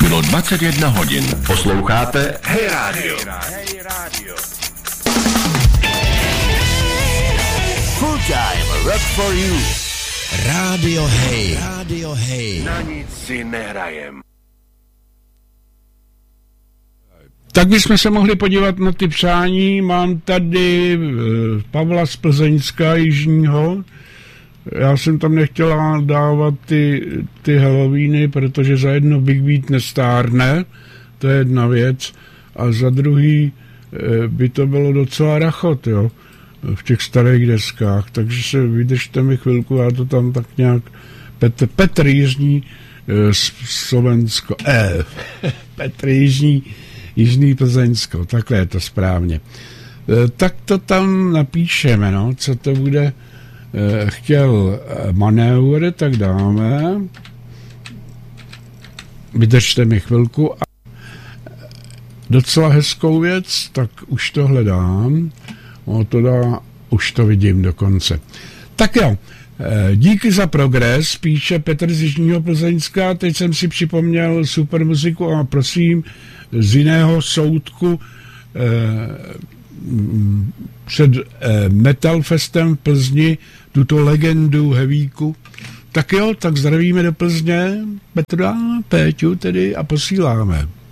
Bylo 21 hodin. Posloucháte Hey Radio. Full Time Rock for You. Radio Hey. Radio Hey. Na nic si nehrajem. Tak bychom se mohli podívat na ty přání. Mám tady Pavla z Plzeňska jižního. Já jsem tam nechtěla dávat ty Halloweeny, protože za jedno Big Beat nestárne, to je jedna věc, a za druhý by to bylo docela rachot, jo, v těch starých deskách, takže se vydržte mi chvilku, já to tam tak nějak Petr Jižní Slovensko, Petr Jižní Plzeňsko, takhle je to správně. Tak to tam napíšeme, no, co to bude. Chtěl manévr, tak dáme. Vydržte mi chvilku. A docela hezkou věc, tak už to hledám. Už to vidím dokonce. Tak jo, díky za progres, píše Petr z Jižního Plzeňska. Teď jsem si připomněl super muziku a prosím, z jiného soudku před Metal Festem v Plzni tuto legendu hevíku. Tak jo, tak zdravíme do Plzně Petra, Péťu tedy a posíláme.